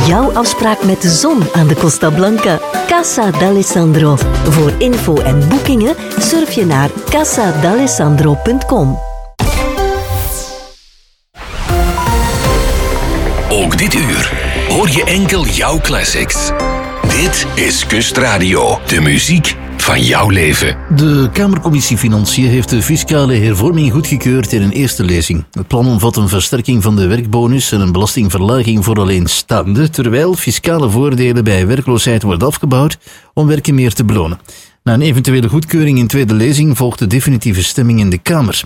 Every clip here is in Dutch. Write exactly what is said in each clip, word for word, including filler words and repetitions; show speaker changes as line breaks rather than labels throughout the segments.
Jouw afspraak met de zon aan de Costa Blanca. Casa d'Alessandro. Voor info en boekingen surf je naar casa d'alessandro punt com.
Ook dit uur hoor je enkel jouw classics. Dit is Kustradio, de muziek van jouw leven.
De Kamercommissie Financiën heeft de fiscale hervorming goedgekeurd in een eerste lezing. Het plan omvat een versterking van de werkbonus en een belastingverlaging voor alleenstaanden, terwijl fiscale voordelen bij werkloosheid worden afgebouwd om werken meer te belonen. Na een eventuele goedkeuring in tweede lezing volgt de definitieve stemming in de Kamer.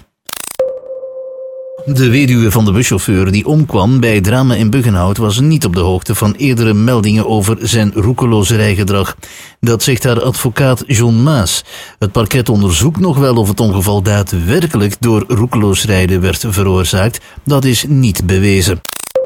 De weduwe van de buschauffeur die omkwam bij het drama in Buggenhout was niet op de hoogte van eerdere meldingen over zijn roekelozerijgedrag. Dat zegt haar advocaat John Maas. Het parket onderzoekt nog wel of het ongeval daadwerkelijk door roekeloos rijden werd veroorzaakt. Dat is niet bewezen.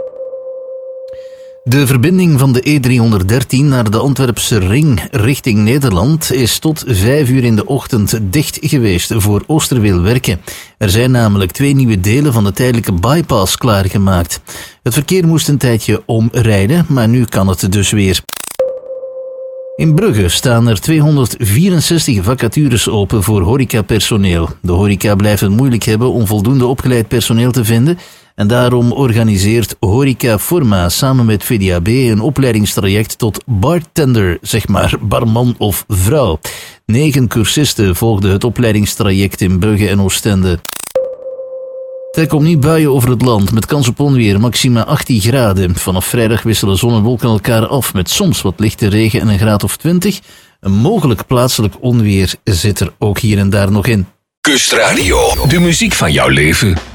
De verbinding van de E driehonderddertien naar de Antwerpse ring richting Nederland is tot vijf uur in de ochtend dicht geweest voor Oosterweel-Werken. Er zijn namelijk twee nieuwe delen van de tijdelijke bypass klaargemaakt. Het verkeer moest een tijdje omrijden, maar nu kan het dus weer. In Brugge staan er tweehonderdvierenzestig vacatures open voor horecapersoneel. De horeca blijft het moeilijk hebben om voldoende opgeleid personeel te vinden en daarom organiseert Horeca Forma samen met V D A B een opleidingstraject tot bartender, zeg maar barman of vrouw. Negen cursisten volgden het opleidingstraject in Brugge en Oostende. Er komt niet buien over het land, met kans op onweer, maxima achttien graden. Vanaf vrijdag wisselen zon en wolken elkaar af, met soms wat lichte regen en een graad of twintig. Een mogelijk plaatselijk onweer zit er ook hier en daar nog in.
Kustradio, de muziek van jouw leven.